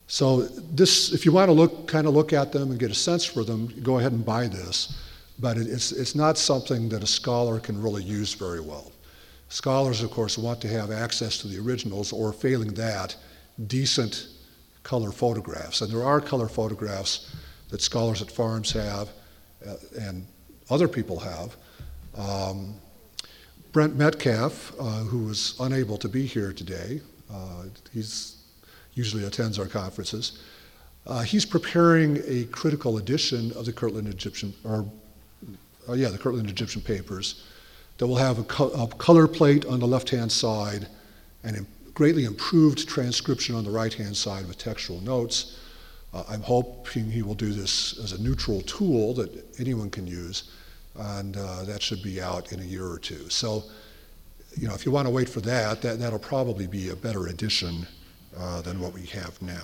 So this, if you want to kind of look at them and get a sense for them, go ahead and buy this. But it's not something that a scholar can really use very well. Scholars, of course, want to have access to the originals, or failing that, decent color photographs. And there are color photographs that scholars at Farms have and other people have. Brent Metcalf, who was unable to be here today, he usually attends our conferences, he's preparing a critical edition of the Kirtland Egyptian, the Kirtland Egyptian papers that will have a color plate on the left-hand side and a greatly improved transcription on the right-hand side with textual notes. I'm hoping he will do this as a neutral tool that anyone can use, and that should be out in a year or two. So, if you want to wait for that'll probably be a better edition than what we have now.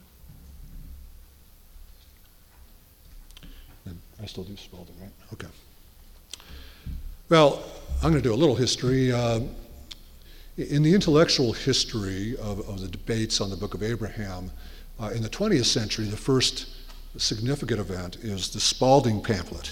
And I still do Spalding, right? Okay. Well, I'm going to do a little history. In the intellectual history of the debates on the Book of Abraham, in the 20th century, the first significant event is the Spalding pamphlet.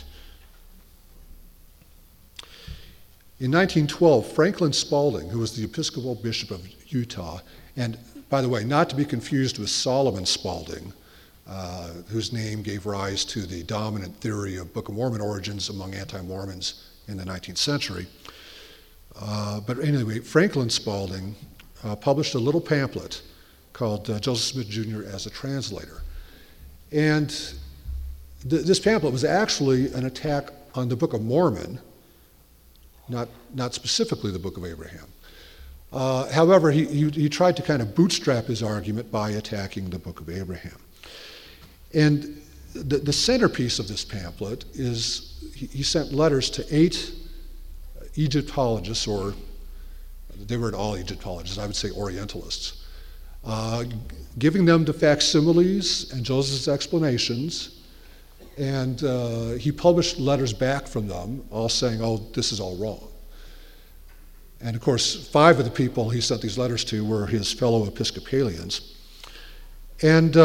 In 1912, Franklin Spalding, who was the Episcopal Bishop of Utah, and by the way, not to be confused with Solomon Spalding, whose name gave rise to the dominant theory of Book of Mormon origins among anti-Mormons in the 19th century. But anyway, Franklin Spalding published a little pamphlet called Joseph Smith Jr. as a Translator. And this pamphlet was actually an attack on the Book of Mormon, not specifically the Book of Abraham. However, he tried to kind of bootstrap his argument by attacking the Book of Abraham. And the centerpiece of this pamphlet is he sent letters to 8 Egyptologists, or they weren't all Egyptologists, I would say Orientalists, giving them the facsimiles and Joseph's explanations, and he published letters back from them, all saying, oh, this is all wrong. And of course, 5 of the people he sent these letters to were his fellow Episcopalians. And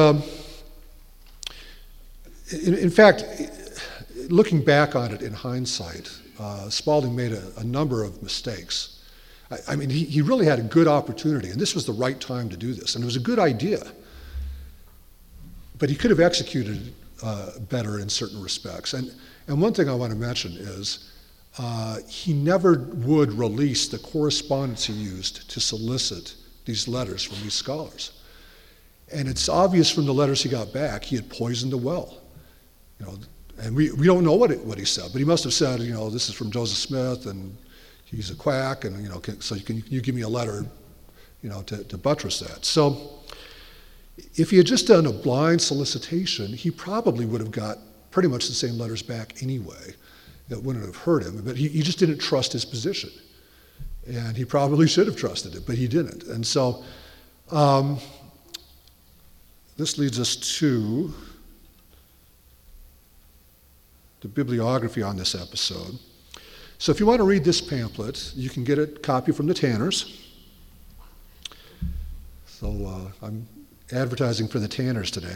in fact, looking back on it in hindsight, Spalding made a number of mistakes. I mean, he really had a good opportunity, and this was the right time to do this, and it was a good idea. But he could have executed better in certain respects. And one thing I want to mention is he never would release the correspondence he used to solicit these letters from these scholars. And it's obvious from the letters he got back, he had poisoned the well. And we don't know what he said, but he must have said, this is from Joseph Smith, and he's a quack, and so can you give me a letter, to buttress that. So if he had just done a blind solicitation, he probably would have got pretty much the same letters back anyway. That wouldn't have hurt him, but he just didn't trust his position. And he probably should have trusted it, but he didn't. And so this leads us to the bibliography on this episode. So if you want to read this pamphlet, you can get a copy from the Tanners. So I'm advertising for the Tanners today.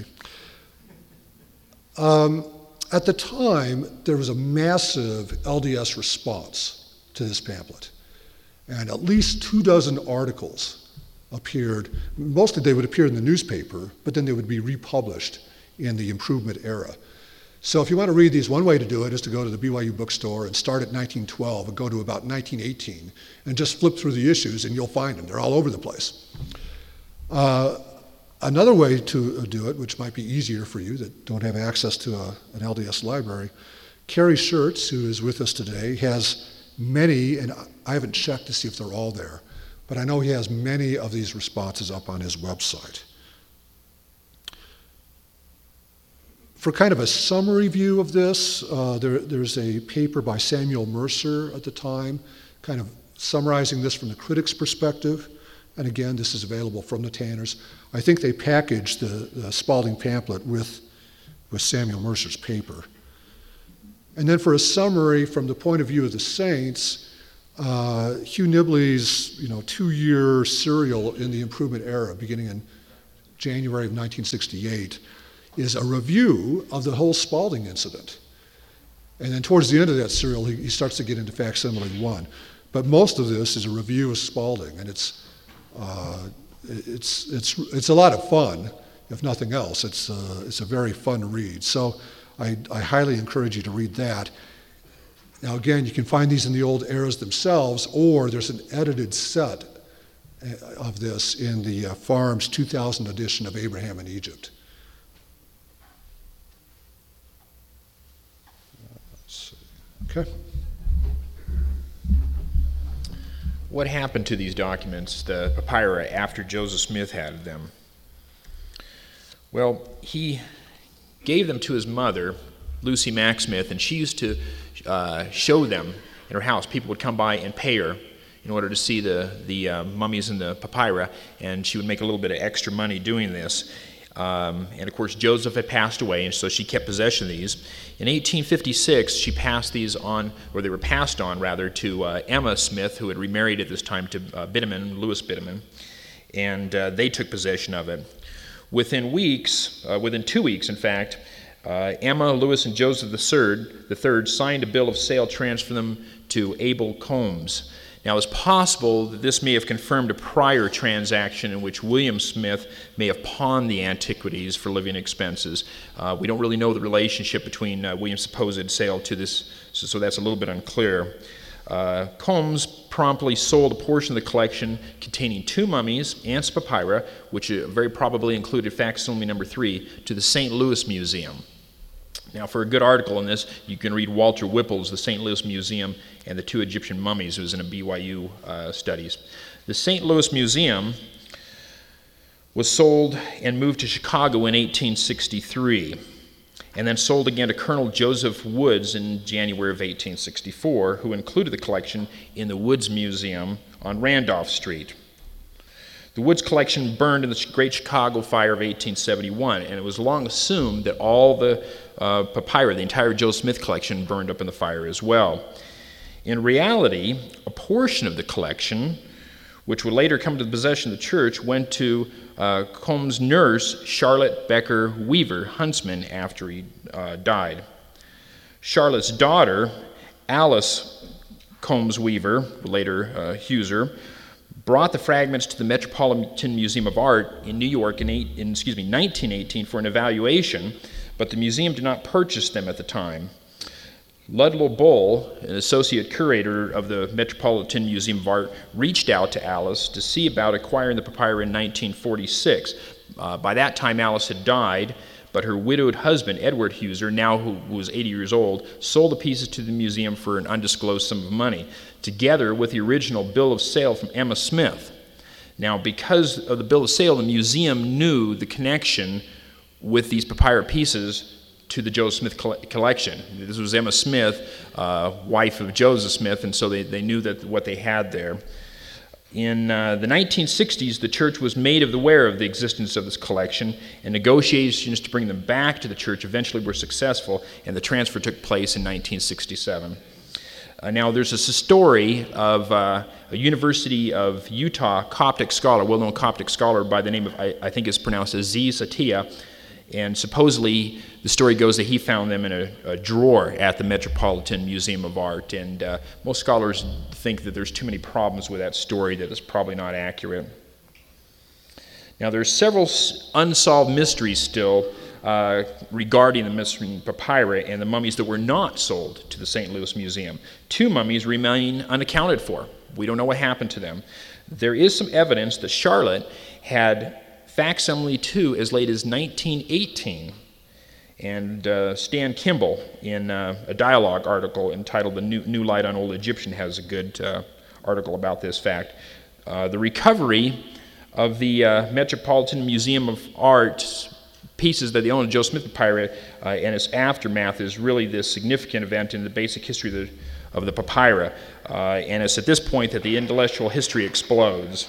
At the time, there was a massive LDS response to this pamphlet. And at least 24 articles appeared. Mostly they would appear in the newspaper, but then they would be republished in the Improvement era. So if you want to read these, one way to do it is to go to the BYU bookstore and start at 1912 and go to about 1918 and just flip through the issues and you'll find them. They're all over the place. Another way to do it, which might be easier for you that don't have access to an LDS library, Kerry Schertz, who is with us today, has many, and I haven't checked to see if they're all there, but I know he has many of these responses up on his website. For kind of a summary view of this, there's a paper by Samuel Mercer at the time, kind of summarizing this from the critic's perspective. And again, this is available from the Tanners. I think they packaged the Spalding pamphlet with Samuel Mercer's paper. And then for a summary from the point of view of the Saints, Hugh Nibley's 2-year serial in the Improvement era, beginning in January of 1968, is a review of the whole Spalding incident. And then towards the end of that serial, he starts to get into facsimile 1. But most of this is a review of Spalding, and it's a lot of fun, if nothing else. It's a very fun read. So I highly encourage you to read that. Now again, you can find these in the old eras themselves, or there's an edited set of this in the Farms 2000 edition of Abraham in Egypt. Okay. What happened to these documents, the papyri, after Joseph Smith had them? Well, he gave them to his mother, Lucy Mack Smith, and she used to show them in her house. People would come by and pay her in order to see the mummies and the papyri, and she would make a little bit of extra money doing this. And of course, Joseph had passed away, and so she kept possession of these. In 1856, she passed these on, or they were passed on, rather, to Emma Smith, who had remarried at this time to Bideman, Louis Bideman, and they took possession of it. Within 2 weeks, in fact, Emma, Louis, and Joseph III signed a bill of sale transferring them to Abel Combs. Now, it's possible that this may have confirmed a prior transaction in which William Smith may have pawned the antiquities for living expenses. We don't really know the relationship between William's supposed sale to this, so that's a little bit unclear. Combs promptly sold a portion of the collection containing 2 mummies and some papyri, which very probably included facsimile number 3, to the St. Louis Museum. Now, for a good article on this, you can read Walter Whipple's The St. Louis Museum and the 2 Egyptian Mummies. It was in a BYU studies. The St. Louis Museum was sold and moved to Chicago in 1863, and then sold again to Colonel Joseph Woods in January of 1864, who included the collection in the Woods Museum on Randolph Street. The Woods collection burned in the Great Chicago Fire of 1871, and it was long assumed that all the papyri, the entire Joseph Smith collection, burned up in the fire as well. In reality, a portion of the collection, which would later come to the possession of the church, went to Combs' nurse, Charlotte Becker Weaver, Huntsman, after he died. Charlotte's daughter, Alice Combs Weaver, later Huser, brought the fragments to the Metropolitan Museum of Art in New York in 1918 for an evaluation, but the museum did not purchase them at the time. Ludlow Bull, an associate curator of the Metropolitan Museum of Art, reached out to Alice to see about acquiring the papyri in 1946. By that time, Alice had died, but her widowed husband, Edward Huser, now who was 80 years old, sold the pieces to the museum for an undisclosed sum of money, together with the original bill of sale from Emma Smith. Now, because of the bill of sale, the museum knew the connection with these papyri pieces to the Joseph Smith collection. This was Emma Smith, wife of Joseph Smith, and so they knew that what they had there. In the 1960s, the church was made aware of the existence of this collection, and negotiations to bring them back to the church eventually were successful, and the transfer took place in 1967. Now, there's a story of a University of Utah Coptic scholar, well-known Coptic scholar by the name of, I think it's pronounced Aziz Atiyah, and supposedly the story goes that he found them in a drawer at the Metropolitan Museum of Art, and most scholars think that there's too many problems with that story, that it's probably not accurate. Now, there's several unsolved mysteries still regarding the missing papyri and the mummies that were not sold to the St. Louis Museum. 2 mummies remain unaccounted for. We don't know what happened to them. There is some evidence that Charlotte had facsimile 2 as late as 1918, and Stan Kimball, in a dialogue article entitled "The New Light on Old Egyptian," has a good article about this fact. The recovery of the Metropolitan Museum of Art pieces that they own of Joseph Smith papyri and its aftermath is really this significant event in the basic history of the papyri, and it's at this point that the intellectual history explodes.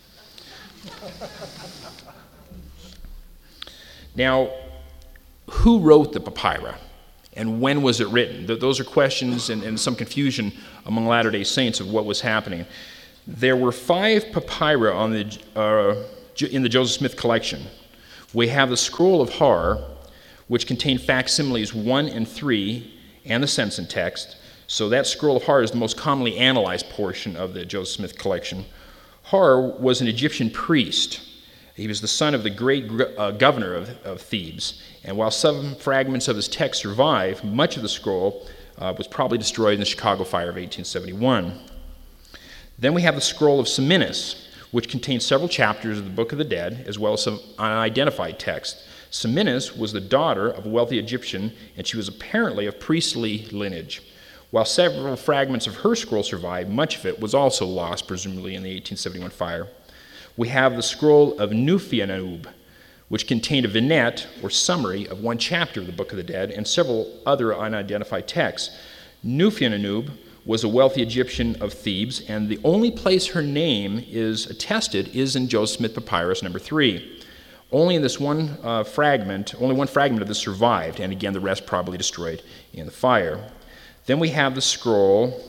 Now, who wrote the papyri, and when was it written? Those are questions and some confusion among Latter-day Saints of what was happening. There were 5 papyri in the Joseph Smith collection. We have the Scroll of Har, which contained facsimiles 1 and 3 and the Sensen text. So that Scroll of Har is the most commonly analyzed portion of the Joseph Smith collection. Har was an Egyptian priest. He was the son of the great governor of Thebes. And while some fragments of his text survive, much of the scroll was probably destroyed in the Chicago fire of 1871. Then we have the Scroll of Seminus, which contains several chapters of the Book of the Dead, as well as some unidentified text. Seminus was the daughter of a wealthy Egyptian, and she was apparently of priestly lineage. While several fragments of her scroll survive, much of it was also lost, presumably in the 1871 fire. We have the Scroll of Nufianub, which contained a vignette or summary of one chapter of the Book of the Dead and several other unidentified texts. Nufianub was a wealthy Egyptian of Thebes, and the only place her name is attested is in Joseph Smith Papyrus number 3. Only one fragment of this survived, and again, the rest probably destroyed in the fire. Then we have the Scroll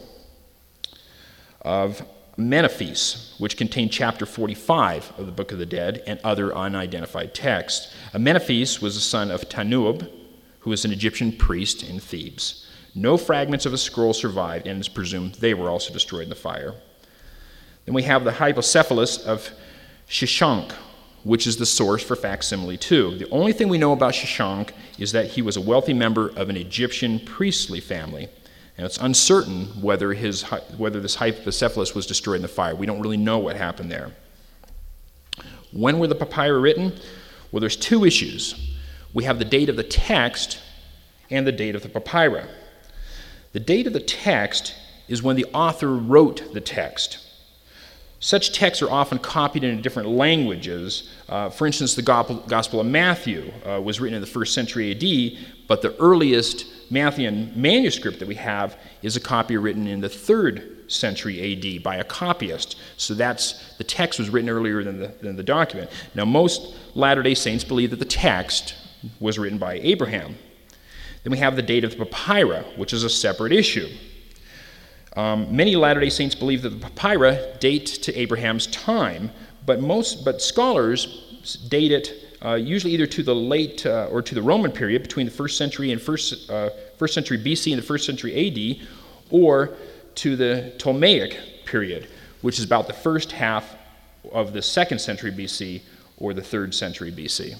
of Amenephis, which contained chapter 45 of the Book of the Dead and other unidentified texts. Amenephis was the son of Tanub, who was an Egyptian priest in Thebes. No fragments of the scroll survived, and it's presumed they were also destroyed in the fire. Then we have the Hypocephalus of Shishonk, which is the source for facsimile 2. The only thing we know about Shishonk is that he was a wealthy member of an Egyptian priestly family. And it's uncertain whether this Hypocephalus was destroyed in the fire. We don't really know what happened there. When were the papyri written? Well, there's two issues. We have the date of the text and the date of the papyri. The date of the text is when the author wrote the text. Such texts are often copied into different languages. For instance, the Gospel of Matthew was written in the 1st century AD, but the earliest Matthean manuscript that we have is a copy written in the 3rd century AD by a copyist. So the text was written earlier than the document. Now, most Latter-day Saints believe that the text was written by Abraham. Then we have the date of the papyri, which is a separate issue. Many Latter-day Saints believe that the papyri date to Abraham's time, but scholars date it usually either to the late or to the Roman period between the 1st century and 1st century BC and the 1st century AD, or to the Ptolemaic period, which is about the first half of the 2nd century BC or the 3rd century BC.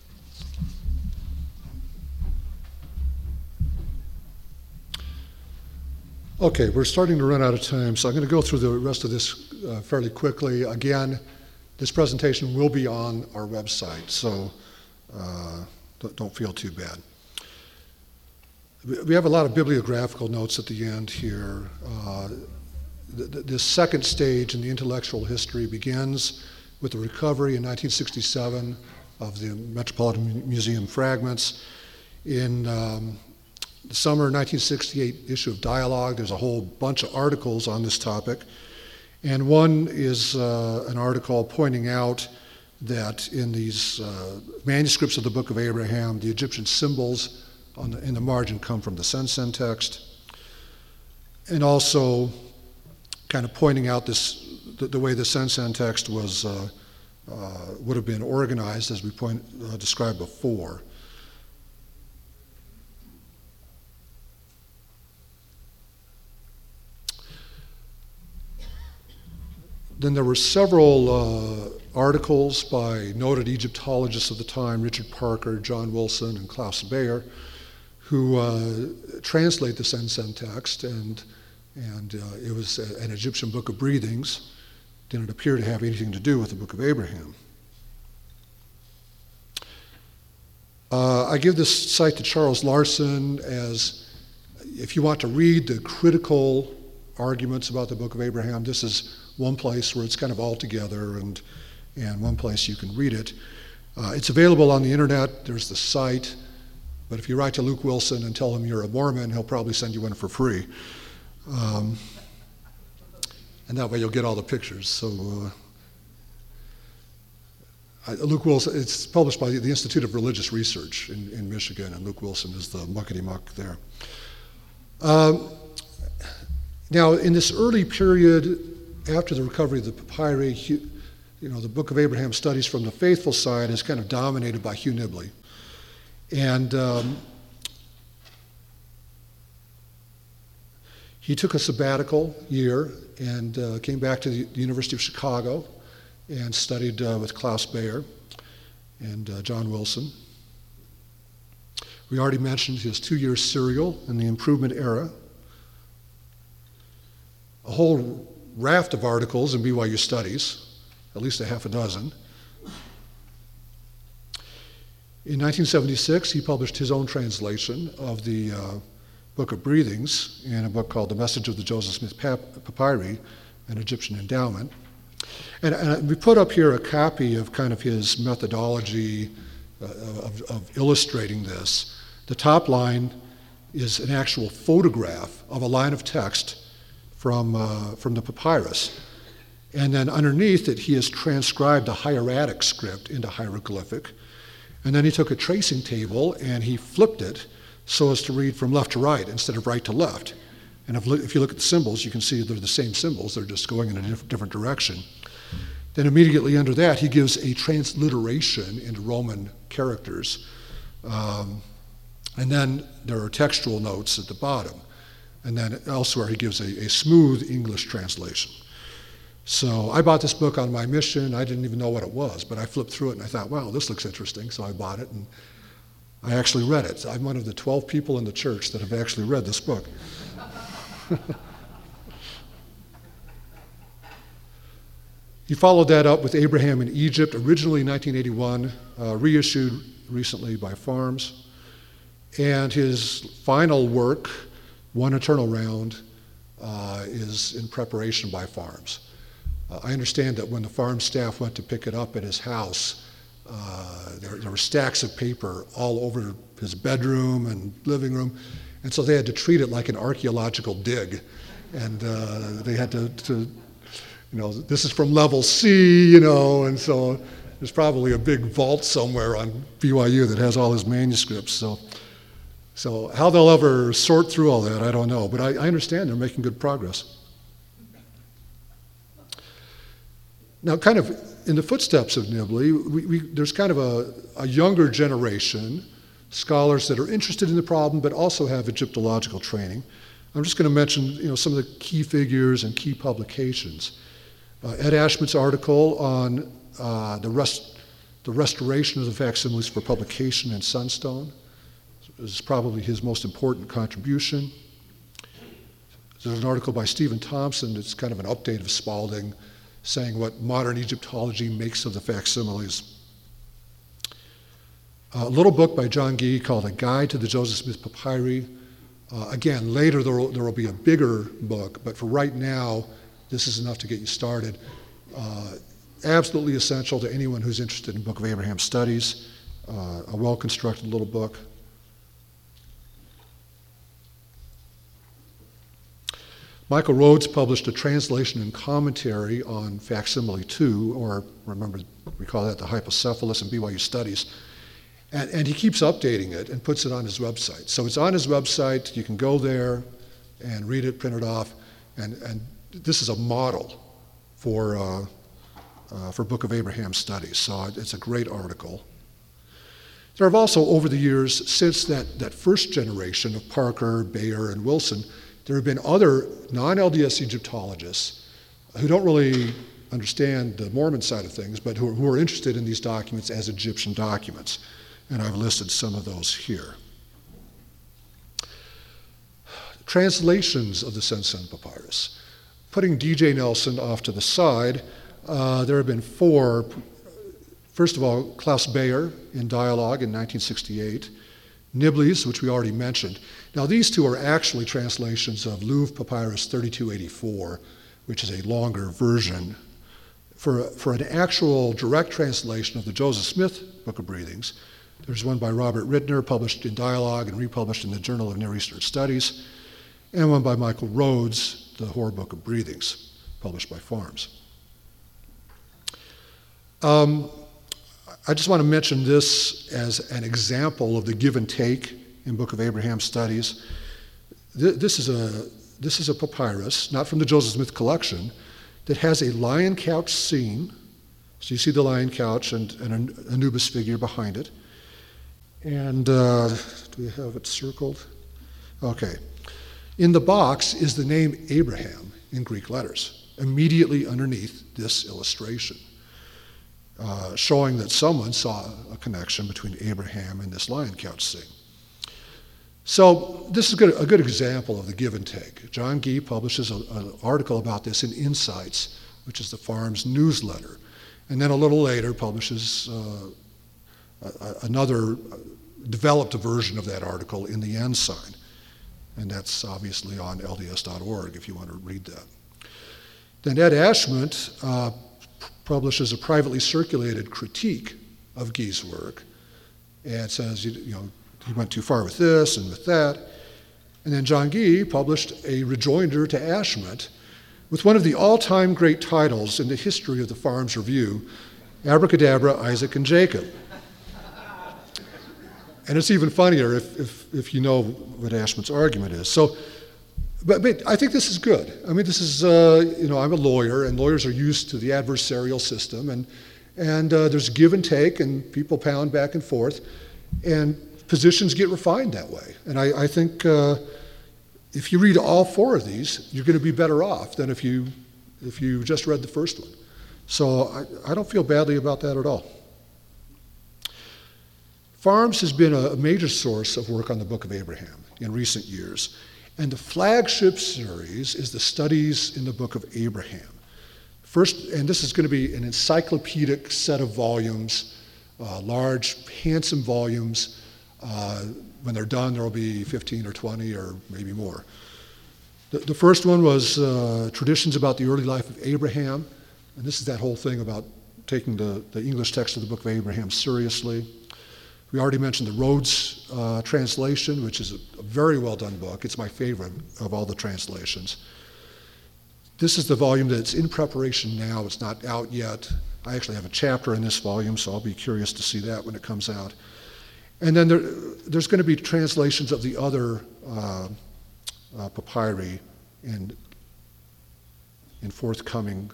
Okay, we're starting to run out of time, so I'm going to go through the rest of this fairly quickly. Again, this presentation will be on our website, so don't feel too bad. We have a lot of bibliographical notes at the end here. This second stage in the intellectual history begins with the recovery in 1967 of the Metropolitan Museum fragments. In the summer 1968 issue of Dialogue, there's a whole bunch of articles on this topic. And one is an article pointing out that in these manuscripts of the Book of Abraham, the Egyptian symbols in the margin come from the Sensen text. And also kind of pointing out the way the Sensen text would have been organized, as we described before. Then there were several articles by noted Egyptologists of the time, Richard Parker, John Wilson, and Klaus Bayer, who translate the Sensen text, and it was an Egyptian book of breathings. Didn't appear to have anything to do with the Book of Abraham. I give this cite to Charles Larson as, if you want to read the critical arguments about the Book of Abraham, this is one place where it's kind of all together, and one place you can read it. It's available on the internet. There's the site. But if you write to Luke Wilson and tell him you're a Mormon, he'll probably send you one for free. And that way you'll get all the pictures. So Luke Wilson, it's published by the Institute of Religious Research in Michigan, and Luke Wilson is the muckety-muck there. Now, in this early period, after the recovery of the papyri, the Book of Abraham studies from the faithful side is kind of dominated by Hugh Nibley. And he took a sabbatical year and came back to the University of Chicago and studied with Klaus Bayer and John Wilson. We already mentioned his 2-year serial in the Improvement Era. A whole raft of articles in BYU Studies, at least a half a dozen. In 1976, he published his own translation of the Book of Breathings in a book called The Message of the Joseph Smith Papyri, an Egyptian endowment. And we put up here a copy of kind of his methodology of illustrating this. The top line is an actual photograph of a line of text from the papyrus. And then underneath it, he has transcribed a hieratic script into hieroglyphic. And then he took a tracing table and he flipped it so as to read from left to right instead of right to left. And if you look at the symbols, you can see they're the same symbols, they're just going in a different direction. Then immediately under that, he gives a transliteration into Roman characters. And then there are textual notes at the bottom. And then elsewhere, he gives a smooth English translation. So I bought this book on my mission. I didn't even know what it was, but I flipped through it and I thought, wow, this looks interesting. So I bought it and I actually read it. I'm one of the 12 people in the church that have actually read this book. He followed that up with Abraham in Egypt, originally in 1981, reissued recently by Farms. And his final work, One Eternal Round, is in preparation by Farms. I understand that when the farm staff went to pick it up at his house, there were stacks of paper all over his bedroom and living room, and so they had to treat it like an archaeological dig. And they had to this is from level C, and so there's probably a big vault somewhere on BYU that has all his manuscripts. So how they'll ever sort through all that, I don't know, but I understand they're making good progress. Now, kind of in the footsteps of Nibley, there's kind of a younger generation, scholars that are interested in the problem but also have Egyptological training. I'm just going to mention some of the key figures and key publications. Ed Ashman's article on the restoration of the facsimiles for publication in Sunstone is probably his most important contribution. There's an article by Stephen Thompson that's kind of an update of Spalding, saying what modern Egyptology makes of the facsimiles. A little book by John Gee called A Guide to the Joseph Smith Papyri. Again, later there will be a bigger book, but for right now, this is enough to get you started. Absolutely essential to anyone who's interested in Book of Abraham studies. A well-constructed little book. Michael Rhodes published a translation and commentary on Facsimile 2, or we call that the Hypocephalus in BYU Studies. And he keeps updating it and puts it on his website. So it's on his website. You can go there and read it, print it off. And this is a model for Book of Abraham studies. So it's a great article. There have also, over the years, since that first generation of Parker, Bayer, and Wilson, there have been other non-LDS Egyptologists who don't really understand the Mormon side of things, but who are interested in these documents as Egyptian documents. And I've listed some of those here. Translations of the Sensen Papyrus. Putting D.J. Nelson off to the side, there have been 4. First of all, Klaus Bayer in Dialogue in 1968. Nibley's, which we already mentioned. Now, these two are actually translations of Louvre Papyrus 3284, which is a longer version. For an actual direct translation of the Joseph Smith Book of Breathings, there's one by Robert Rittner, published in Dialogue and republished in the Journal of Near Eastern Studies, and one by Michael Rhodes, the Hoare Book of Breathings, published by Farms. I just want to mention this as an example of the give and take in Book of Abraham studies. This is a papyrus, not from the Joseph Smith collection, that has a lion couch scene So you see the lion couch and an Anubis figure behind it. And do we have it circled? Okay. In the box is the name Abraham in Greek letters, immediately underneath this illustration, showing that someone saw a connection between Abraham and this lion couch scene. So this is a good example of the give and take. John Gee publishes an article about this in Insights, which is the farm's newsletter, and then a little later publishes another developed version of that article in the Ensign. And that's obviously on LDS.org if you want to read that. Then Ed Ashmont publishes a privately circulated critique of Gee's work and says, he went too far with this and with that. And then John Gee published a rejoinder to Ashmont with one of the all-time great titles in the history of the Farms Review, Abracadabra, Isaac and Jacob. And it's even funnier if you know what Ashmont's argument is. So, but I think this is good. I mean, this is, I'm a lawyer, and lawyers are used to the adversarial system, and there's give and take, and people pound back and forth, and positions get refined that way. And I think if you read all four of these, you're going to be better off than if you just read the first one. So I don't feel badly about that at all. Farms has been a major source of work on the Book of Abraham in recent years, and the flagship series is the Studies in the Book of Abraham. First, and this is going to be an encyclopedic set of volumes, large, handsome volumes. When they're done, there will be 15 or 20 or maybe more. The first one was Traditions about the Early Life of Abraham, and this is that whole thing about taking the English text of the Book of Abraham seriously. We already mentioned the Rhodes translation, which is a very well done book. It's my favorite of all the translations. This is the volume that's in preparation now. It's not out yet. I actually have a chapter in this volume, so I'll be curious to see that when it comes out. And then there's going to be translations of the other papyri in forthcoming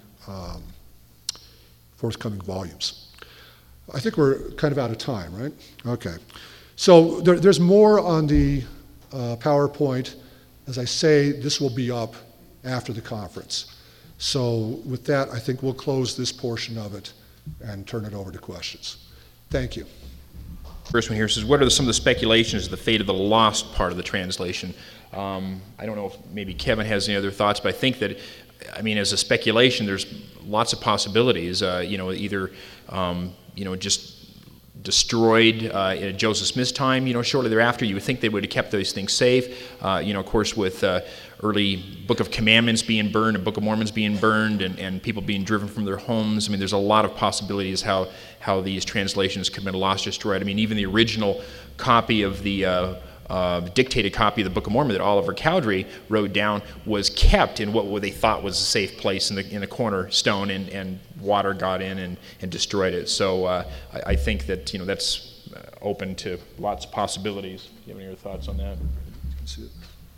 volumes. I think we're kind of out of time, right? Okay. So there's more on the PowerPoint. As I say, this will be up after the conference. So with that, I think we'll close this portion of it and turn it over to questions. Thank you. First one here says, what are some of the speculations of the fate of the lost part of the translation? I don't know if maybe Kevin has any other thoughts, but I think that, as a speculation, there's lots of possibilities. Either just destroyed in Joseph Smith's time, shortly thereafter. You would think they would have kept those things safe. Of course, with early Book of Commandments being burned and Book of Mormons being burned and people being driven from their homes. There's a lot of possibilities how these translations could have been lost, destroyed. Even the original copy of the dictated copy of the Book of Mormon that Oliver Cowdery wrote down was kept in what they thought was a safe place in a cornerstone, and water got in and destroyed it. So I think that that's open to lots of possibilities. Do you have any other thoughts on that? You can see it.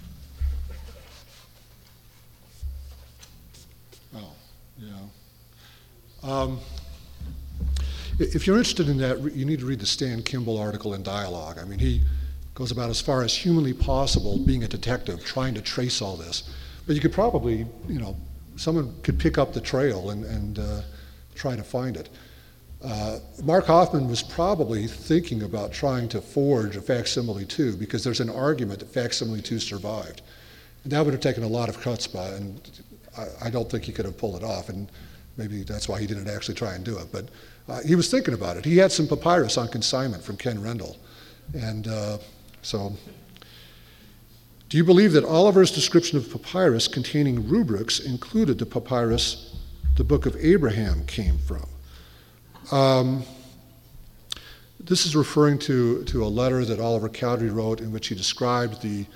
Oh, yeah. If you're interested in that, you need to read the Stan Kimball article in Dialogue. He goes about as far as humanly possible being a detective, trying to trace all this. But you could probably, someone could pick up the trail and try to find it. Mark Hoffman was probably thinking about trying to forge a facsimile too, because there's an argument that facsimile 2 survived. And that would have taken a lot of chutzpah, and I don't think he could have pulled it off, and maybe that's why he didn't actually try and do it. But he was thinking about it. He had some papyrus on consignment from Ken Rendell. And so, do you believe that Oliver's description of papyrus containing rubrics included the papyrus the Book of Abraham came from? This is referring to a letter that Oliver Cowdery wrote in which he described the,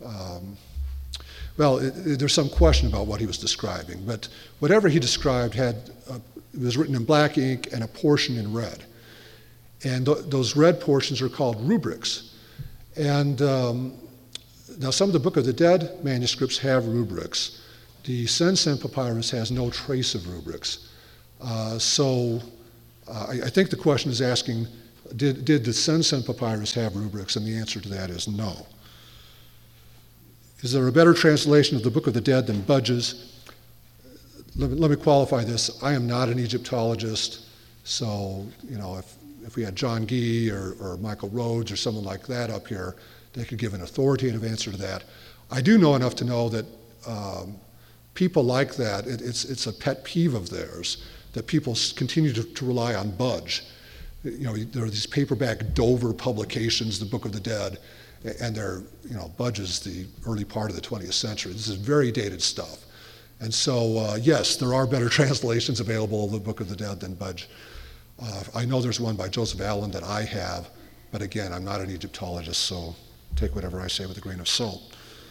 there's some question about what he was describing, but whatever he described it was written in black ink and a portion in red. And those red portions are called rubrics. And now some of the Book of the Dead manuscripts have rubrics. The Sen Sen Papyrus has no trace of rubrics. So I think the question is asking, did the Sen Papyrus have rubrics? And the answer to that is no. Is there a better translation of the Book of the Dead than Budge's? Let me qualify this. I am not an Egyptologist, so if we had John Gee or Michael Rhodes or someone like that up here, they could give an authoritative answer to that. I do know enough to know that people like that, it's a pet peeve of theirs, that people continue to rely on Budge. There are these paperback Dover publications, the Book of the Dead, and they're, Budge is the early part of the 20th century. This is very dated stuff. And so, yes, there are better translations available of the Book of the Dead than Budge. I know there's one by Joseph Allen that I have, but again, I'm not an Egyptologist, so take whatever I say with a grain of salt.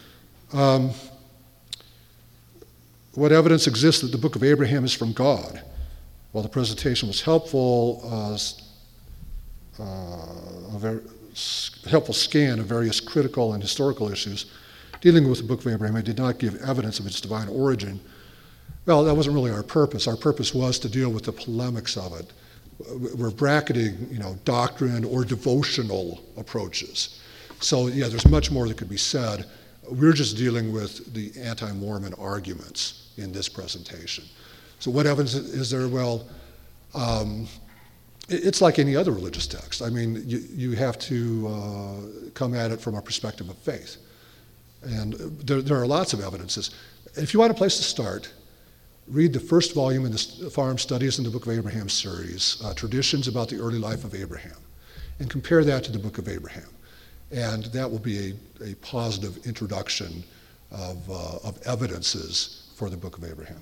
What evidence exists that the Book of Abraham is from God? While the presentation was helpful, a very helpful scan of various critical and historical issues dealing with the Book of Abraham, it did not give evidence of its divine origin. Well, that wasn't really our purpose. Our purpose was to deal with the polemics of it. We're bracketing, doctrine or devotional approaches. So, yeah, there's much more that could be said. We're just dealing with the anti-Mormon arguments in this presentation. So what evidence is there? Well, it's like any other religious text. I mean, you have to come at it from a perspective of faith. And there are lots of evidences. If you want a place to start, read the first volume in the Farm Studies in the Book of Abraham series, Traditions About the Early Life of Abraham, and compare that to the Book of Abraham. And that will be a positive introduction of evidences for the Book of Abraham.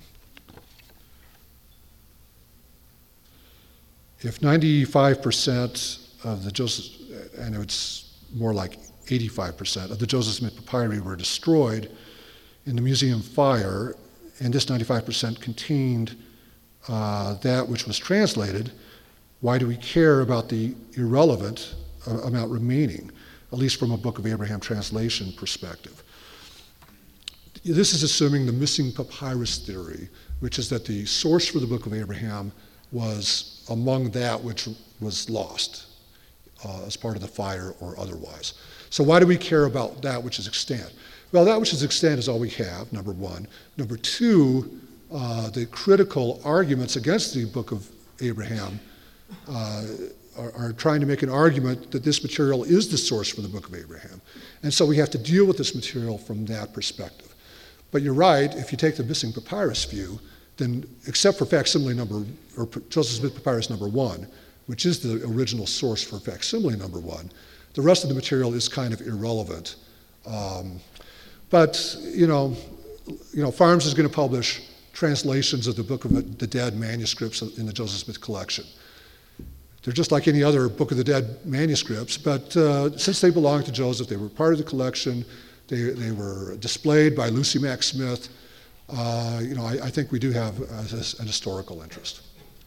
If 95% of the Joseph, and it's more like 85% of the Joseph Smith papyri were destroyed in the museum fire, and this 95% contained that which was translated, why do we care about the irrelevant amount remaining, at least from a Book of Abraham translation perspective? This is assuming the missing papyrus theory, which is that the source for the Book of Abraham was among that which was lost as part of the fire or otherwise. So why do we care about that which is extant? Well, that which is extant is all we have, number one. Number two, the critical arguments against the Book of Abraham are trying to make an argument that this material is the source for the Book of Abraham. And so we have to deal with this material from that perspective. But you're right, if you take the missing papyrus view, then except for facsimile number, or Joseph Smith Papyrus number 1, which is the original source for facsimile number 1, the rest of the material is kind of irrelevant. But Farms is going to publish translations of the Book of the Dead manuscripts in the Joseph Smith collection. They're just like any other Book of the Dead manuscripts, but since they belong to Joseph, they were part of the collection, they were displayed by Lucy Mack Smith. I think we do have an historical interest.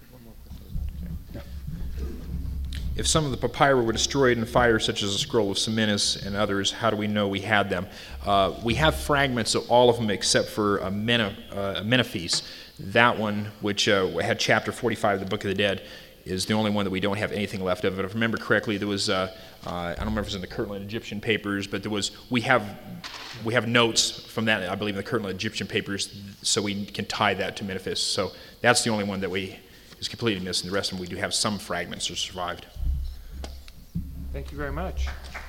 If some of the papyri were destroyed in fire, such as the scroll of Seminus and others, how do we know we had them? We have fragments of all of them except for Menephes. That one, which had chapter 45 of the Book of the Dead, is the only one that we don't have anything left of. But if I remember correctly, there was, I don't remember if it was in the Kirtland Egyptian papers, but we have notes from that, I believe, in the Kirtland Egyptian papers, so we can tie that to Menephes. So that's the only one that is completely missing. The rest of them, we do have some fragments that survived. Thank you very much.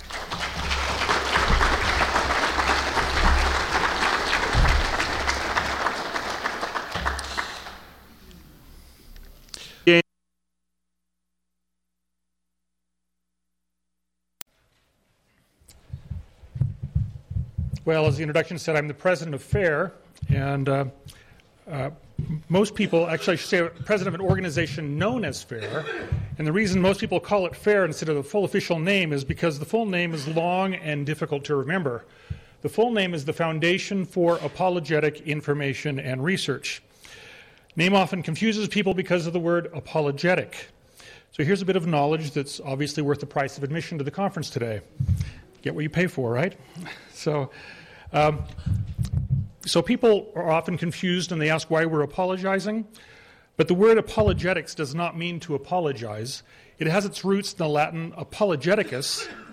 Well, as the introduction said, I'm the president of FAIR, and most people, actually I should say president of an organization known as FAIR, and the reason most people call it FAIR instead of the full official name is because the full name is long and difficult to remember. The full name is the Foundation for Apologetic Information and Research. Name often confuses people because of the word apologetic. So here's a bit of knowledge that's obviously worth the price of admission to the conference today. Get what you pay for, right? So people are often confused and they ask why we're apologizing. But the word apologetics does not mean to apologize. It has its roots in the Latin apologeticus,